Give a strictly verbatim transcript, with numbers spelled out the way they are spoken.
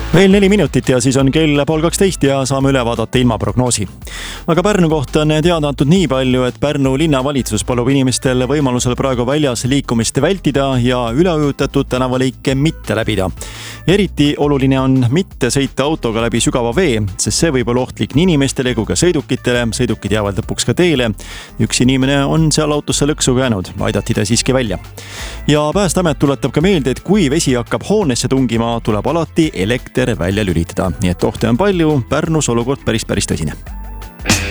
Veel neli minutit ja siis on kell pool kaksteist ja saame üle vaadata ilmaprognoosi. Aga Pärnu kohta on teada antud nii palju, et Pärnu linnavalitsus palub inimestel võimalusel praegu väljas liikumist vältida ja üleujutatud tänavaliike mitte läbida. Eriti oluline on mitte sõita autoga läbi sügava vee, sest see võib olla ohtlik nii inimestele kui ka sõidukitele. Sõidukid jäävad lõpuks ka teele. Üks inimene on seal autosse lõksu käinud, aidati ta siiski välja. Ja Päästeamet tuletab ka meelde, et kui vesi hakkab hoonesse tungima, tuleb alati elekter välja lülitada. Nii et ohte on palju, Pärnus olukord päris päris tõsine.